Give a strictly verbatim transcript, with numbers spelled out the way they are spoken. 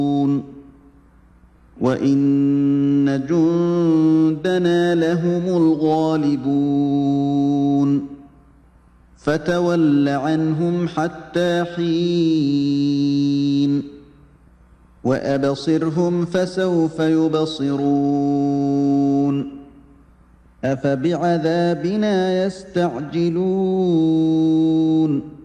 وَإِنَّ جُندَنَا لَهُمُ الْغَالِبُونَ فَتَوَلَّ عَنْهُمْ حَتَّىٰ حِينٍ وَأَبْصِرْهُمْ فَسَوْفَ يُبْصِرُونَ أَفَبِعَذَابِنَا يَسْتَعْجِلُونَ